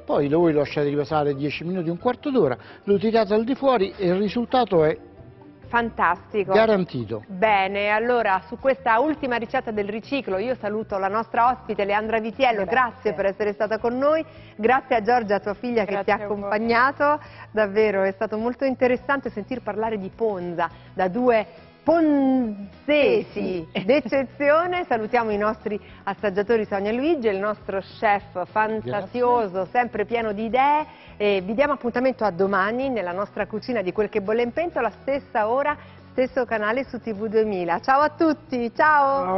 poi voi lo lasciate riposare 10 minuti, un quarto d'ora, lo tirate al di fuori e il risultato è Fantastico. garantito. Bene, allora su questa ultima ricetta del riciclo io saluto la nostra ospite Leandra Vitiello, grazie per essere stata con noi, grazie a Giorgia, tua figlia, che ti ha accompagnato, davvero è stato molto interessante sentir parlare di Ponza da due ponzesi d'eccezione. Salutiamo i nostri assaggiatori Sonia e Luigi e il nostro chef fantasioso, sempre pieno di idee, e vi diamo appuntamento a domani nella nostra cucina di Quel che bolle in pentola, stessa ora, stesso canale su TV 2000. Ciao a tutti, ciao!